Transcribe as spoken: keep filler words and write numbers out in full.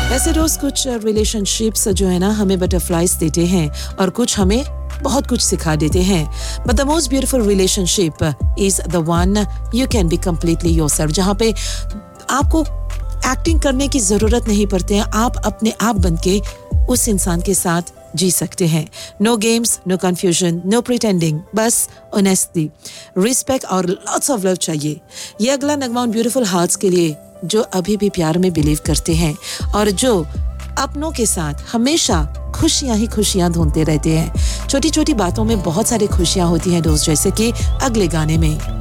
ऐसे रोज कुछ रिलेशनशिप्स जो है ना हमें बटरफ्लाइज देते हैं और कुछ हमें बहुत कुछ सिखा देते हैं. But the most beautiful relationship is the one you can be completely yourself, जहाँ पे आपको एक्टिंग करने की जरूरत नहीं पड़ती है. आप अपने आप बनके उस इंसान के साथ जी सकते हैं. Know games, no confusion, no pretending, बस ऑनेस्टी, रिस्पेक्ट और लॉट्स ऑफ लव चाहिए. ये अगला नगमा उन ब्यूटीफुल हार्ट्स के लिए जो अभी भी प्यार में बिलीव करते हैं और जो अपनों के साथ हमेशा खुशियां ही खुशियां ढूंढते रहते हैं. छोटी छोटी बातों में बहुत सारी खुशियां होती हैं दोस्त, जैसे कि अगले गाने में.